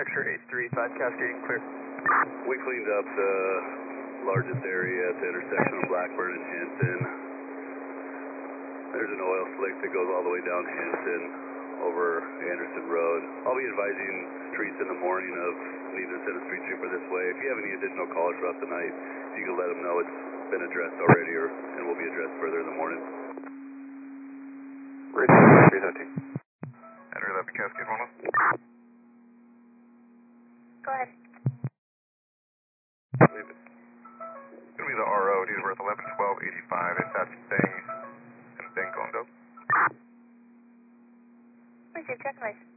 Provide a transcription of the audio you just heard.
X-ray 835, cascading clear. We cleaned up the largest area at the intersection of Blackburn and Hanson. There's an oil slick that goes all the way down Hanson over Anderson Road. I'll be advising streets in the morning of needing to send a street sweeper this way. If you have any additional calls throughout the night, you can let them know it's been addressed already and will be addressed further in the morning. Radio 313. Enter 11 Cascade 1. Go ahead. It's going to be the RO, date of birth 11-12-85. It's at Stang and Stang Condo. Please check license.